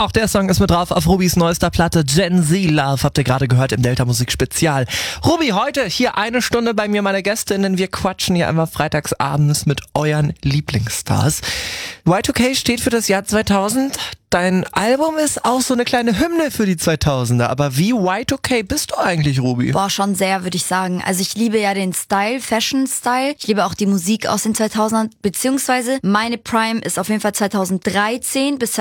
Auch der Song ist mit drauf auf Rubis neuester Platte Gen Z Love. Habt ihr gerade gehört im Delta Musik Spezial. Ruby, heute hier eine Stunde bei mir, meine Gästinnen. Wir quatschen hier einmal freitagsabends mit euren Lieblingsstars. Y2K steht für das Jahr 2000. Dein Album ist auch so eine kleine Hymne für die 2000er. Aber wie Y2K bist du eigentlich, Ruby? Boah, schon sehr, würde ich sagen. Also ich liebe ja den Style, Fashion-Style. Ich liebe auch die Musik aus den 2000ern. Beziehungsweise meine Prime ist auf jeden Fall 2013 bis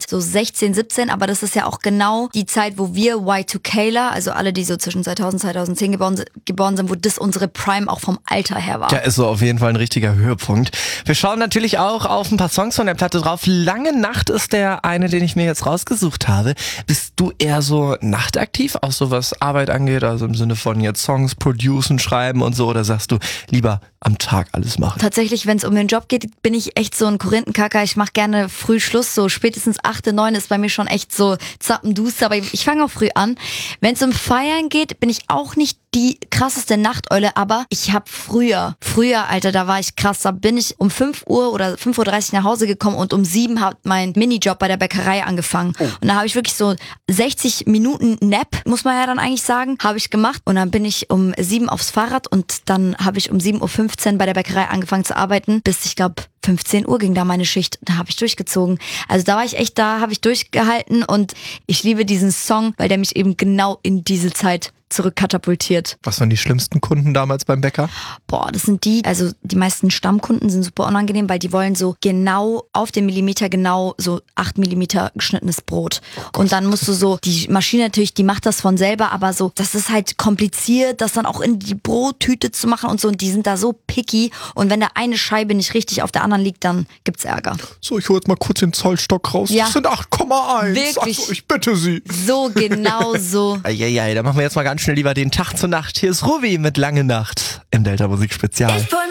2016, 17. Aber das ist ja auch genau die Zeit, wo wir Y2Kler, also alle, die so zwischen 2000 und 2010 geboren sind, wo das unsere Prime auch vom Alter her war. Ja, ist so auf jeden Fall ein richtiger Höhepunkt. Wir schauen natürlich auch auf ein paar Songs von der Platte drauf. Lange Nacht ist der eine, den ich mir jetzt rausgesucht habe. Bist du eher so nachtaktiv, auch so was Arbeit angeht, also im Sinne von jetzt Songs producen, schreiben und so, oder sagst du lieber am Tag alles machen? Tatsächlich, wenn es um den Job geht, bin ich echt so ein Korinthenkacker. Ich mache gerne früh Schluss, so spätestens 8, 9 ist bei mir schon echt so zappenduster, aber ich fange auch früh an. Wenn es um Feiern geht, bin ich auch nicht die krasseste Nachteule, aber ich habe früher, Alter, da war ich krass, da bin ich um 5 Uhr oder 5:30 Uhr nach Hause gekommen und um 7 hat mein Minijob bei der Bäckerei angefangen. Oh. Und da habe ich wirklich so 60 Minuten Nap, muss man ja dann eigentlich sagen, habe ich gemacht und dann bin ich um 7 aufs Fahrrad und dann habe ich um 7:15 Uhr bei der Bäckerei angefangen zu arbeiten, bis ich glaube 15 Uhr ging da meine Schicht. Da habe ich durchgezogen. Also da war ich echt, da habe ich durchgehalten und ich liebe diesen Song, weil der mich eben genau in diese Zeit zurückkatapultiert. Was waren die schlimmsten Kunden damals beim Bäcker? Boah, das sind also die meisten Stammkunden sind super unangenehm, weil die wollen so genau auf den Millimeter genau so 8 Millimeter geschnittenes Brot. Und dann musst du so, die Maschine natürlich, die macht das von selber, aber so, das ist halt kompliziert, das dann auch in die Brottüte zu machen und so. Und die sind da so picky. Und wenn da eine Scheibe nicht richtig auf der anderen liegt, dann gibt's Ärger. So, ich hole jetzt mal kurz den Zollstock raus. Ja. Das sind 8,1. Wirklich? Also, ich bitte Sie. So, genau so. Ja, da machen wir jetzt mal ganz schnell lieber den Tag zur Nacht. Hier ist Ruby mit Lange Nacht im Delta Musik Spezial. Ich